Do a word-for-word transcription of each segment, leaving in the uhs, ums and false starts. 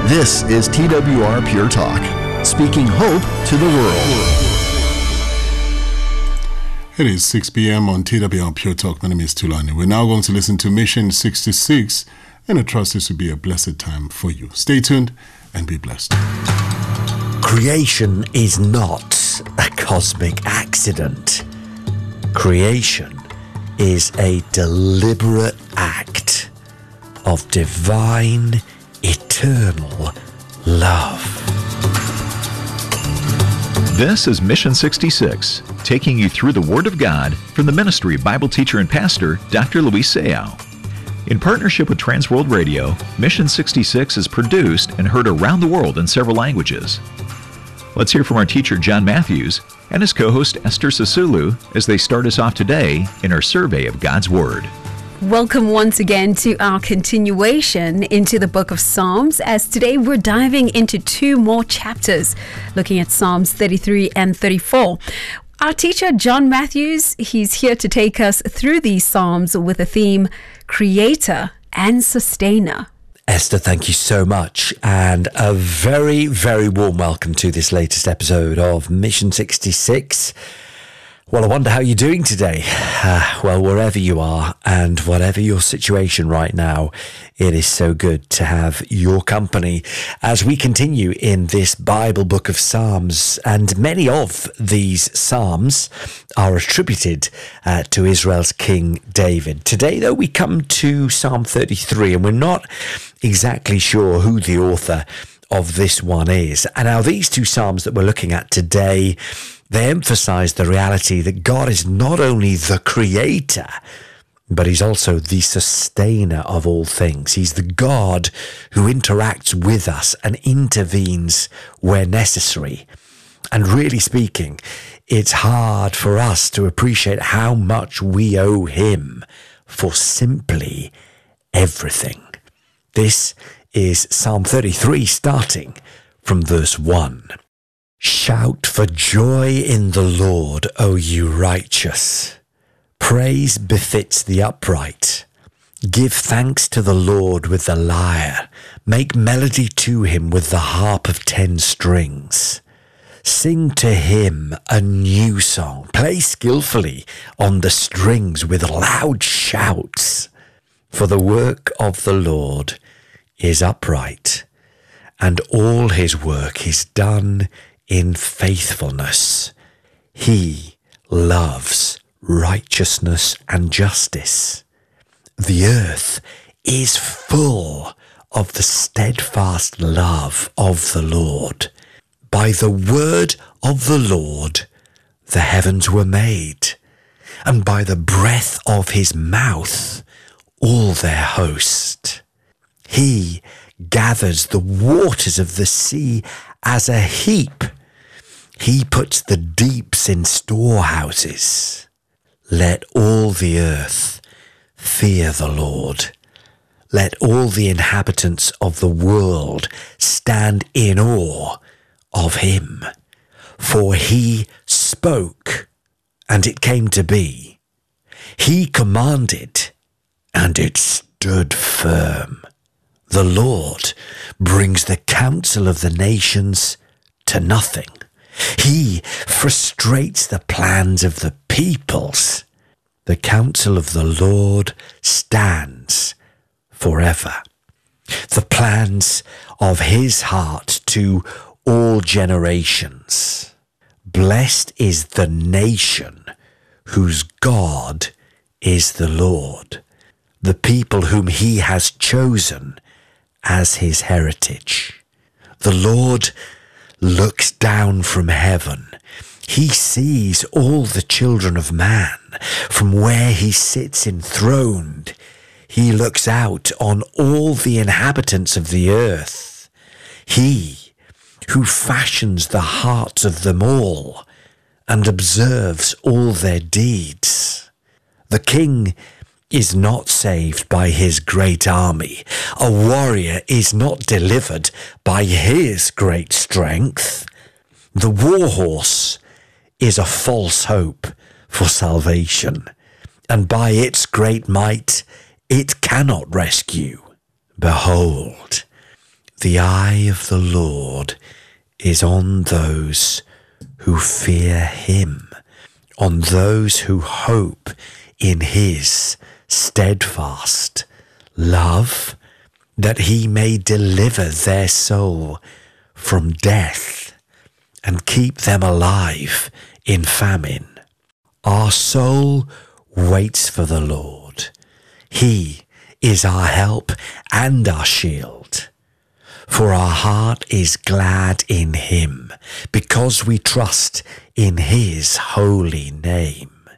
This is T W R Pure Talk, speaking hope to the world. It is six p.m. on T W R Pure Talk. My name is Tulani. We're now going to listen to Mission sixty-six, and I trust this will be a blessed time for you. Stay tuned and be blessed. Creation is not a cosmic accident. Creation is a deliberate act of divine, eternal love. This is Mission sixty-six, taking you through the Word of God from the ministry of Bible teacher and pastor, Doctor Luis Sayao. In partnership with Trans World Radio, Mission sixty-six is produced and heard around the world in several languages. Let's hear from our teacher, John Matthews, and his co-host, Esther Sisulu, as they start us off today in our survey of God's Word. Welcome once again to our continuation into the book of Psalms, as today we're diving into two more chapters, looking at Psalms thirty-three and thirty-four. Our teacher, John Matthews, he's here to take us through these Psalms with a theme, Creator and Sustainer. Esther, thank you so much, and a very, very warm welcome to this latest episode of Mission sixty-six. Well, I wonder how you're doing today. Uh, well, wherever you are and whatever your situation right now, it is so good to have your company as we continue in this Bible book of Psalms. And many of these Psalms are attributed uh, to Israel's King David. Today, though, we come to Psalm thirty-three, and we're not exactly sure who the author of this one is. And now these two Psalms that we're looking at today, they emphasize the reality that God is not only the creator, but he's also the sustainer of all things. He's the God who interacts with us and intervenes where necessary. And really speaking, it's hard for us to appreciate how much we owe him for simply everything. This is Psalm thirty-three, starting from verse one. Shout for joy in the Lord, O you righteous. Praise befits the upright. Give thanks to the Lord with the lyre. Make melody to him with the harp of ten strings. Sing to him a new song. Play skillfully on the strings with loud shouts. For the work of the Lord is upright, and all his work is done in faithfulness. He loves righteousness and justice. The earth is full of the steadfast love of the Lord. By the word of the Lord the heavens were made, and by the breath of his mouth all their host. He gathers the waters of the sea as a heap. He puts the deeps in storehouses. Let all the earth fear the Lord. Let all the inhabitants of the world stand in awe of him. For he spoke, and it came to be. He commanded, and it stood firm. The Lord brings the counsel of the nations to nothing. He frustrates the plans of the peoples. The counsel of the Lord stands forever. The plans of his heart to all generations. Blessed is the nation whose God is the Lord, the people whom he has chosen as his heritage. The Lord looks down from heaven. He sees all the children of man. From where he sits enthroned, he looks out on all the inhabitants of the earth. He who fashions the hearts of them all and observes all their deeds. The king is not saved by his great army. A warrior is not delivered by his great strength. The war horse is a false hope for salvation, and by its great might it cannot rescue. Behold, The eye of the Lord is on those who fear him, on those who hope in his steadfast love, that he may deliver their soul from death and keep them alive in famine. Our soul waits for the Lord. He is our help and our shield. For our heart is glad in him, because we trust in his holy name.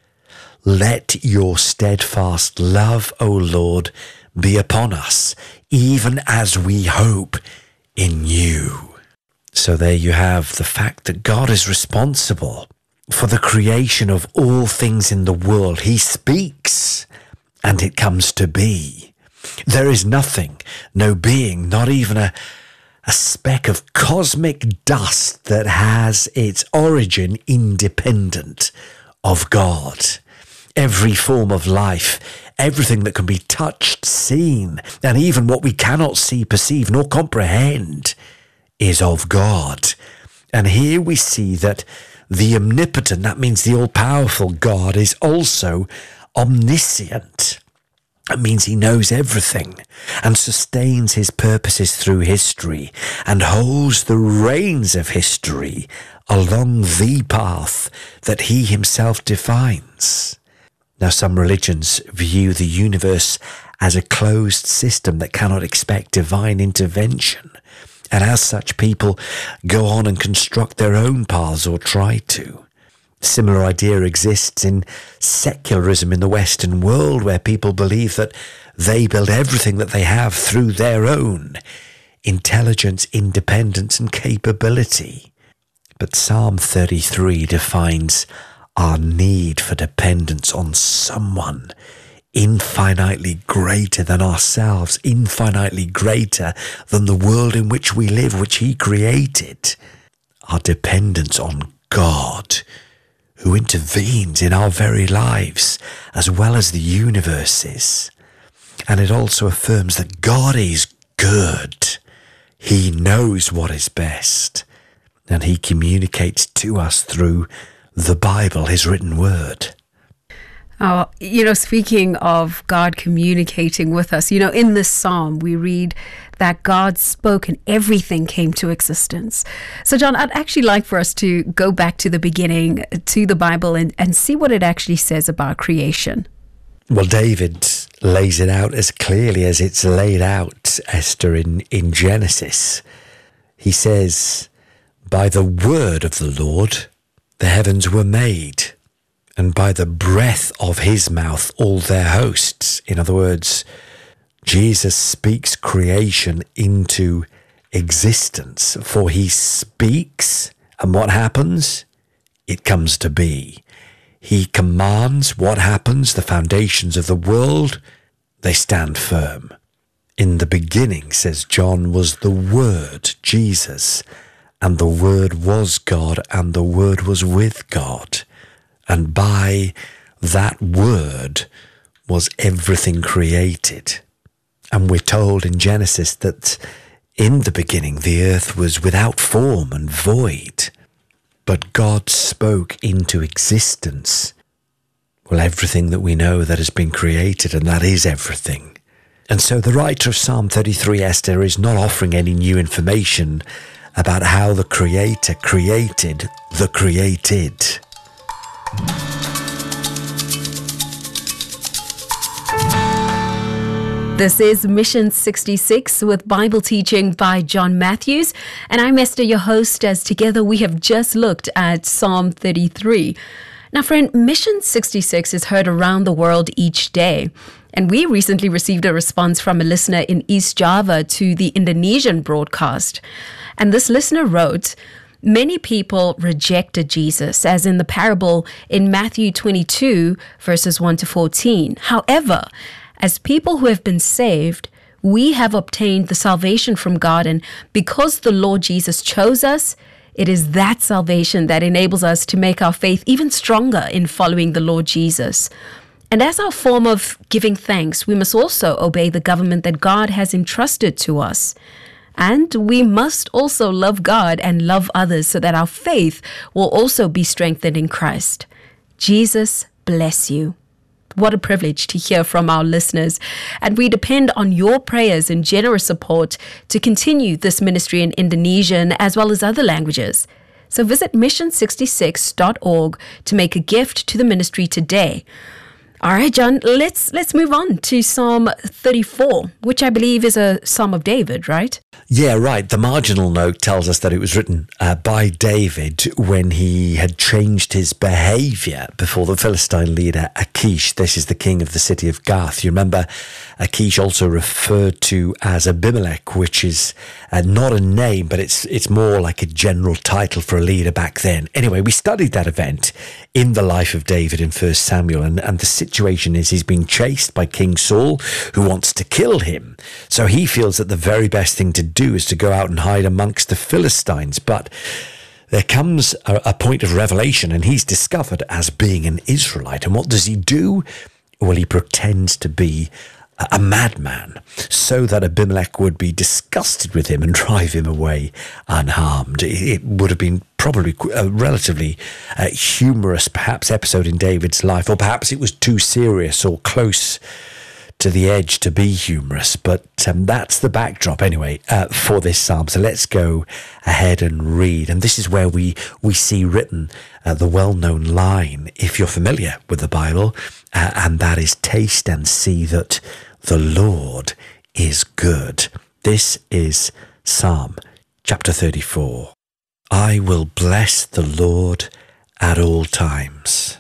Let your steadfast love, O Lord, be upon us, even as we hope in you. So there you have the fact that God is responsible for the creation of all things in the world. He speaks, and it comes to be. There is nothing, no being, not even a, a speck of cosmic dust that has its origin independent of God. Every form of life, everything that can be touched, seen, and even what we cannot see, perceive, nor comprehend, is of God. And here we see that the omnipotent, that means the all-powerful God, is also omniscient. That means he knows everything and sustains his purposes through history and holds the reins of history along the path that he himself defines. Now, some religions view the universe as a closed system that cannot expect divine intervention. And as such, people go on and construct their own paths or try to. A similar idea exists in secularism in the Western world, where people believe that they build everything that they have through their own intelligence, independence, and capability. But Psalm thirty-three defines our need for dependence on someone infinitely greater than ourselves, infinitely greater than the world in which we live, which he created. Our dependence on God, who intervenes in our very lives as well as the universes. And it also affirms that God is good. He knows what is best, and he communicates to us through the Bible, his written word. Oh, you know, speaking of God communicating with us, you know, in this psalm, we read that God spoke and everything came to existence. So, John, I'd actually like for us to go back to the beginning, to the Bible, and, and see what it actually says about creation. Well, David lays it out as clearly as it's laid out, Esther, in, in Genesis. He says, by the word of the Lord, the heavens were made, and by the breath of his mouth all their hosts. In other words, Jesus speaks creation into existence, for he speaks, and what happens? It comes to be. He commands what happens, the foundations of the world, they stand firm. In the beginning, says John, was the Word, Jesus, and the Word was God, and the Word was with God. And by that word was everything created. And we're told in Genesis that in the beginning the earth was without form and void, but God spoke into existence, well, everything that we know that has been created, and that is everything. And so the writer of Psalm thirty-three, Esther, is not offering any new information about how the Creator created the created. This is Mission sixty-six with Bible teaching by John Matthews, and I'm Esther, your host, as together we have just looked at Psalm thirty-three. Now, friend, Mission sixty-six is heard around the world each day, and we recently received a response from a listener in East Java to the Indonesian broadcast. And this listener wrote, many people rejected Jesus, as in the parable in Matthew twenty-two, verses one to fourteen. However, as people who have been saved, we have obtained the salvation from God, and because the Lord Jesus chose us, it is that salvation that enables us to make our faith even stronger in following the Lord Jesus. And as our form of giving thanks, we must also obey the government that God has entrusted to us. And we must also love God and love others so that our faith will also be strengthened in Christ. Jesus bless you. What a privilege to hear from our listeners. And we depend on your prayers and generous support to continue this ministry in Indonesian as well as other languages. So visit mission sixty-six dot org to make a gift to the ministry today. All right, John, let's let's move on to Psalm thirty-four, which I believe is a Psalm of David, right? Yeah, right. The marginal note tells us that it was written uh, by David when he had changed his behavior before the Philistine leader Achish. This is the king of the city of Gath. You remember Achish also referred to as Abimelech, which is uh, not a name, but it's it's more like a general title for a leader back then. Anyway, we studied that event in the life of David in First Samuel, and, and the situation is he's being chased by King Saul, who wants to kill him. So he feels that the very best thing to do is to go out and hide amongst the Philistines. But there comes a, a point of revelation, and he's discovered as being an Israelite. And what does he do? Well, he pretends to be a, a madman so that Abimelech would be disgusted with him and drive him away unharmed. It, it would have been probably a relatively uh, humorous, perhaps, episode in David's life, or perhaps it was too serious or close to the edge to be humorous, but um, that's the backdrop anyway uh, for this psalm. So let's go ahead and read. And this is where we we see written uh, the well-known line, if you're familiar with the Bible, uh, and that is, taste and see that the Lord is good. This is Psalm chapter thirty-four. I will bless the Lord at all times.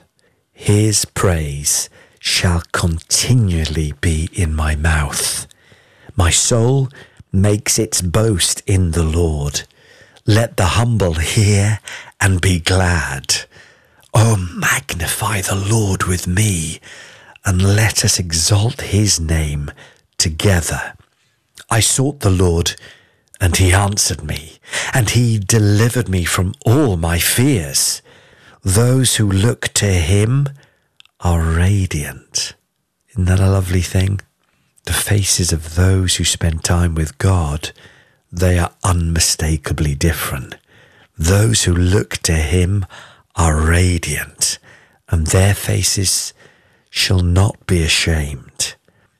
His praise shall continually be in my mouth. My soul makes its boast in the Lord. Let the humble hear and be glad. Oh, magnify the Lord with me, and let us exalt his name together. I sought the Lord, and he answered me, and he delivered me from all my fears. Those who look to him are radiant. Isn't that a lovely thing? The faces of those who spend time with God, they are unmistakably different. Those who look to him are radiant, and their faces shall not be ashamed.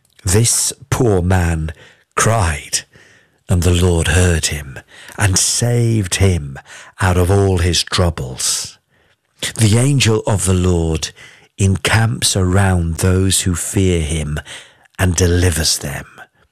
This poor man cried, and the Lord heard him and saved him out of all his troubles. The angel of the Lord encamps around those who fear him and delivers them.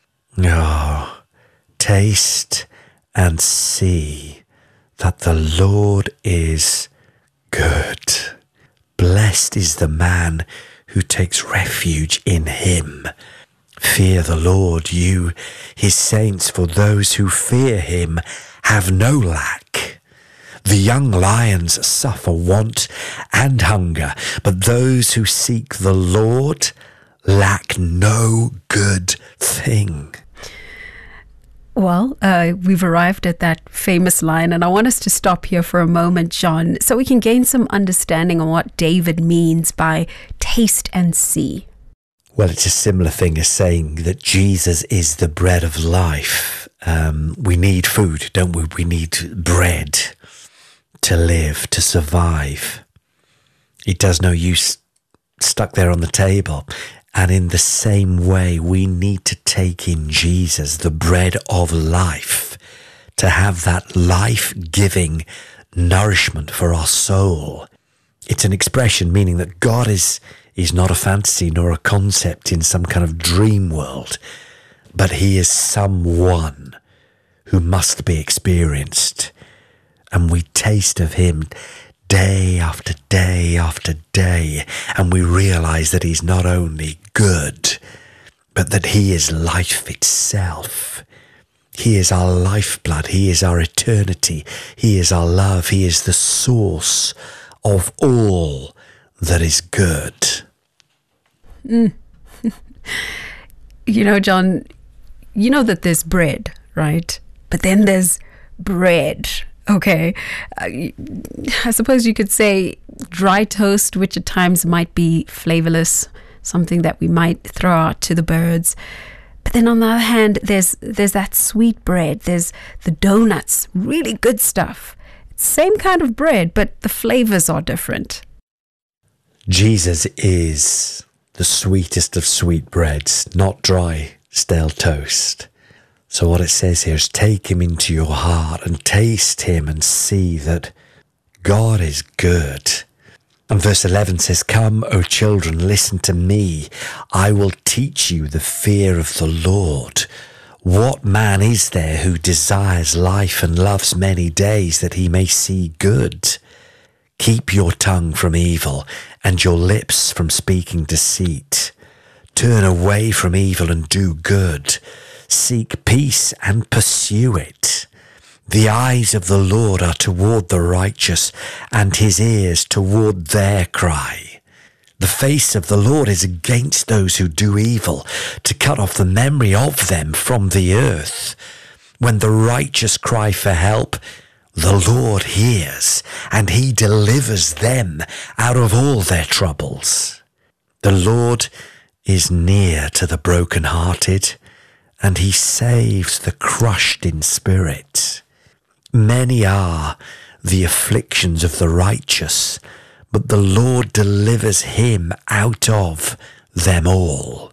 Oh, taste and see that the Lord is good. Blessed is the man who takes refuge in him. Fear the Lord, you, his saints, for those who fear him have no lack. The young lions suffer want and hunger, but those who seek the Lord lack no good thing. Well, uh, we've arrived at that famous line, and I want us to stop here for a moment, John, so we can gain some understanding on what David means by taste and see. Well, it's a similar thing as saying that Jesus is the bread of life. Um, we need food, don't we? We need bread to live, to survive. It does no use stuck there on the table. And in the same way, we need to take in Jesus, the bread of life, to have that life-giving nourishment for our soul. It's an expression meaning that God is, is not a fantasy nor a concept in some kind of dream world, but he is someone who must be experienced. And we taste of him day after day after day, and we realize that he's not only good, but that he is life itself. He is our lifeblood. He is our eternity. He is our love. He is the source of all that is good. Mm. You know, John, you know that there's bread, right? But then there's bread. Okay, uh, I suppose you could say dry toast, which at times might be flavorless, something that we might throw out to the birds. But then on the other hand, there's there's that sweet bread, there's the donuts, really good stuff. It's same kind of bread, but the flavors are different. Jesus is the sweetest of sweet breads, not dry, stale toast. So what it says here is take him into your heart and taste him and see that God is good. And verse eleven says, come, O children, listen to me. I will teach you the fear of the Lord. What man is there who desires life and loves many days that he may see good? Keep your tongue from evil and your lips from speaking deceit. Turn away from evil and do good. Seek peace and pursue it. The eyes of the Lord are toward the righteous, and his ears toward their cry. The face of the Lord is against those who do evil, to cut off the memory of them from the earth. When the righteous cry for help, the Lord hears, and he delivers them out of all their troubles. The Lord is near to the brokenhearted, and he saves the crushed in spirit. Many are the afflictions of the righteous, but the Lord delivers him out of them all.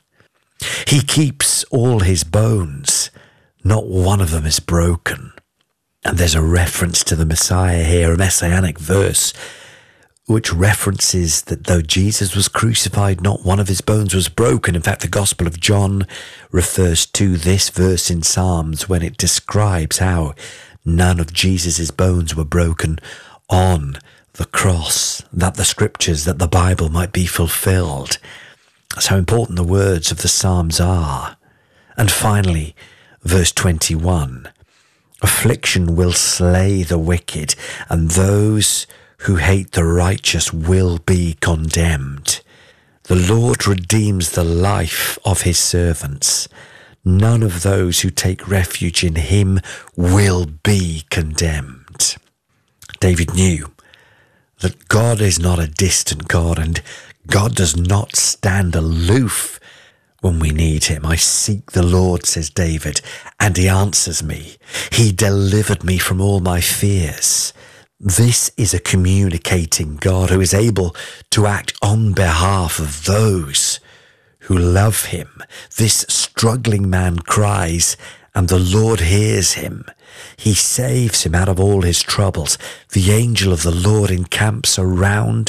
He keeps all his bones, not one of them is broken. And there's a reference to the Messiah here, a messianic verse, which references that though Jesus was crucified, not one of his bones was broken. In fact, the Gospel of John refers to this verse in Psalms when it describes how none of Jesus' bones were broken on the cross, that the scriptures, that the Bible might be fulfilled. That's how important the words of the Psalms are. And finally, verse twenty-one, affliction will slay the wicked, and those who hate the righteous will be condemned. The Lord redeems the life of his servants. None of those who take refuge in him will be condemned. David knew that God is not a distant God, and God does not stand aloof when we need him. I seek the Lord, says David, and he answers me. He delivered me from all my fears. This is a communicating God who is able to act on behalf of those who love him. This struggling man cries, and the Lord hears him. He saves him out of all his troubles. The angel of the Lord encamps around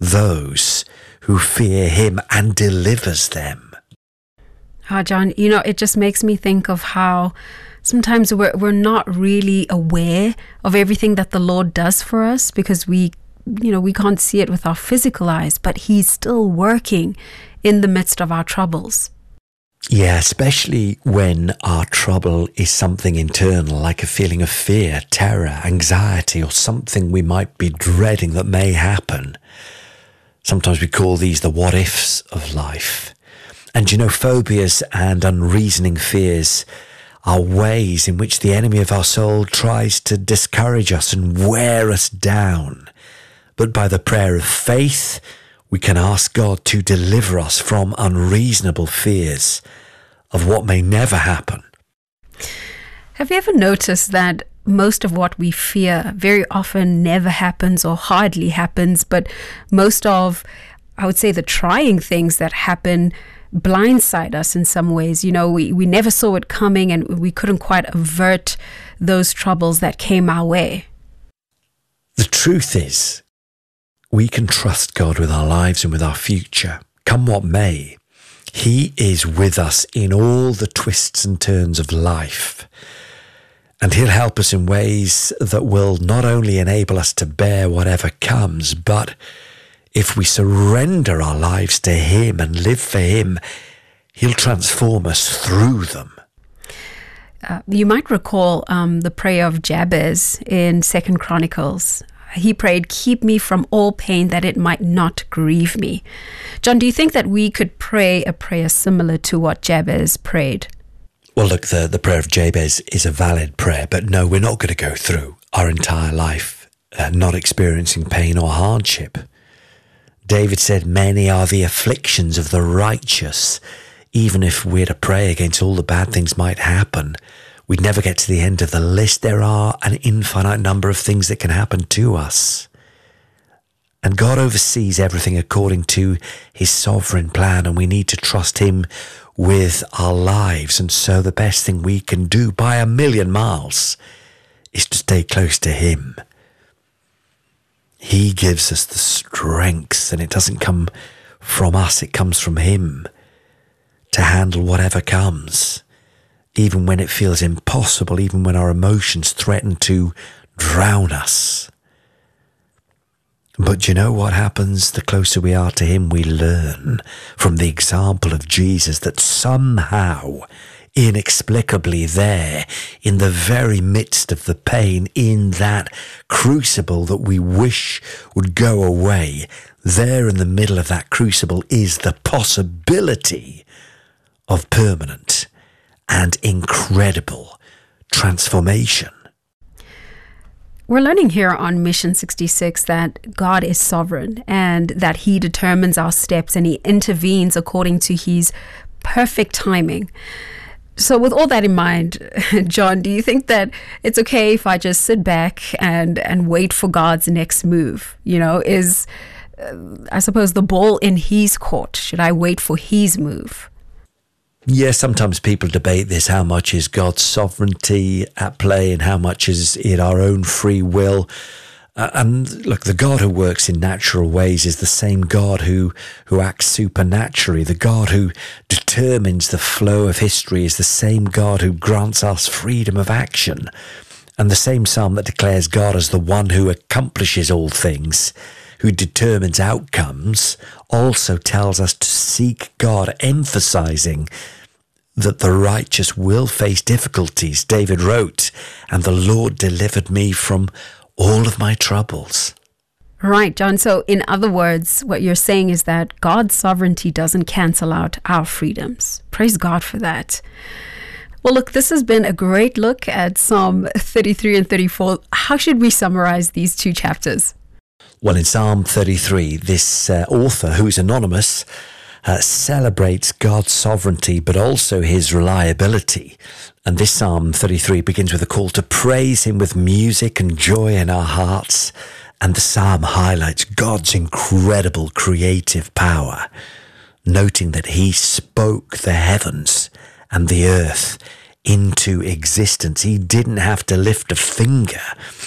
those who fear him and delivers them. Ah, John, you know, it just makes me think of how sometimes we're, we're not really aware of everything that the Lord does for us because we, you know, we can't see it with our physical eyes, but he's still working in the midst of our troubles. Yeah, especially when our trouble is something internal, like a feeling of fear, terror, anxiety, or something we might be dreading that may happen. Sometimes we call these the what-ifs of life. And you know, phobias and unreasoning fears are ways in which the enemy of our soul tries to discourage us and wear us down. But by the prayer of faith, we can ask God to deliver us from unreasonable fears of what may never happen. Have you ever noticed that most of what we fear very often never happens or hardly happens, but most of, I would say, the trying things that happen blindside us in some ways? You know, we, we never saw it coming and we couldn't quite avert those troubles that came our way. The truth is, we can trust God with our lives and with our future, come what may. He is with us in all the twists and turns of life. And he'll help us in ways that will not only enable us to bear whatever comes, but if we surrender our lives to him and live for him, he'll transform us through them. Uh, you might recall um, the prayer of Jabez in Second Chronicles. He prayed, keep me from all pain that it might not grieve me. John, do you think that we could pray a prayer similar to what Jabez prayed? Well, look, the, the prayer of Jabez is a valid prayer, but no, we're not going to go through our entire life uh, not experiencing pain or hardship. David said, many are the afflictions of the righteous, even if we're to pray against all the bad things might happen, we'd never get to the end of the list. There are an infinite number of things that can happen to us. And God oversees everything according to his sovereign plan, and we need to trust him with our lives. And so the best thing we can do by a million miles is to stay close to him. He gives us the strength, and it doesn't come from us, it comes from him, to handle whatever comes, even when it feels impossible, even when our emotions threaten to drown us. But you know what happens? The closer we are to him, we learn from the example of Jesus that somehow, inexplicably there, in the very midst of the pain, in that crucible that we wish would go away, there in the middle of that crucible is the possibility of permanent and incredible transformation. We're learning here on Mission sixty-six that God is sovereign and that he determines our steps and he intervenes according to his perfect timing. So with all that in mind, John, do you think that it's okay if I just sit back and, and wait for God's next move? You know, is, uh, I suppose, the ball in his court? Should I wait for his move? Yes, sometimes people debate this. How much is God's sovereignty at play and how much is it our own free will? Uh, and look, the God who works in natural ways is the same God who, who acts supernaturally. The God who determines the flow of history is the same God who grants us freedom of action. And the same psalm that declares God as the one who accomplishes all things, who determines outcomes, also tells us to seek God, emphasizing that the righteous will face difficulties. David wrote, "And the Lord delivered me from all of my troubles." Right, John. So in other words, what you're saying is that God's sovereignty doesn't cancel out our freedoms. Praise God for that. Well, look, this has been a great look at Psalm thirty-three and thirty-four. How should we summarize these two chapters? Well, in Psalm thirty-three, this uh, author, who is anonymous, uh, celebrates God's sovereignty, but also his reliability. And this Psalm thirty-three begins with a call to praise him with music and joy in our hearts. And the psalm highlights God's incredible creative power, noting that he spoke the heavens and the earth into existence. He didn't have to lift a finger.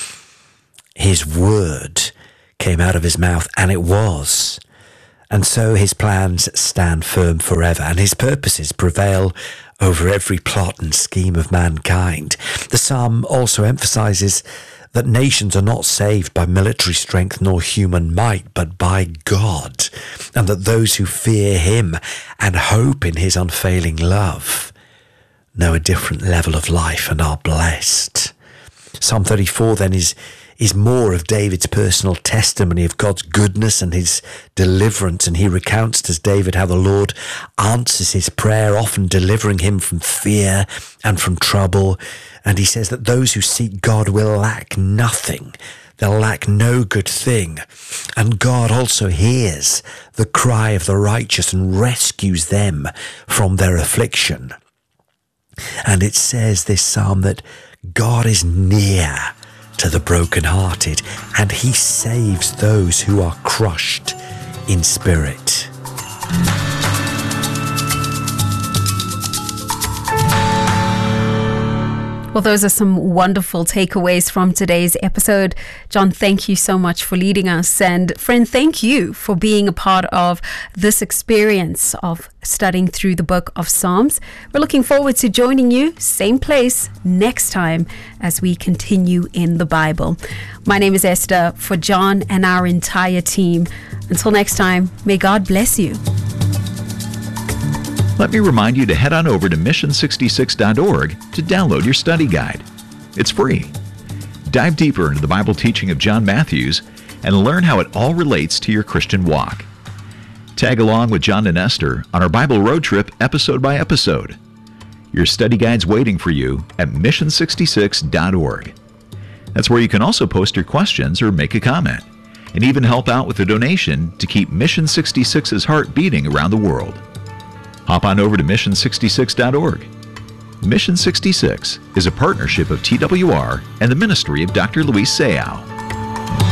His word came out of his mouth, and it was. And so his plans stand firm forever, and his purposes prevail over every plot and scheme of mankind. The psalm also emphasizes that nations are not saved by military strength nor human might, but by God, and that those who fear him and hope in his unfailing love know a different level of life and are blessed. Psalm thirty-four then is is more of David's personal testimony of God's goodness and his deliverance. And he recounts, as David, how the Lord answers his prayer, often delivering him from fear and from trouble. And he says that those who seek God will lack nothing. They'll lack no good thing. And God also hears the cry of the righteous and rescues them from their affliction. And it says, this psalm, that God is near to the brokenhearted, and he saves those who are crushed in spirit. Well, those are some wonderful takeaways from today's episode. John, thank you so much for leading us. And friend, thank you for being a part of this experience of studying through the book of Psalms. We're looking forward to joining you, same place, next time as we continue in the Bible. My name is Esther, for John and our entire team. Until next time, may God bless you. Let me remind you to head on over to mission sixty-six dot org to download your study guide. It's free. Dive deeper into the Bible teaching of John Matthews and learn how it all relates to your Christian walk. Tag along with John and Esther on our Bible road trip episode by episode. Your study guide's waiting for you at mission sixty-six dot org. That's where you can also post your questions or make a comment, and even help out with a donation to keep Mission sixty-six's heart beating around the world. hop on over to mission sixty-six dot org. Mission sixty-six is a partnership of T W R and the ministry of Doctor Luis Sayao.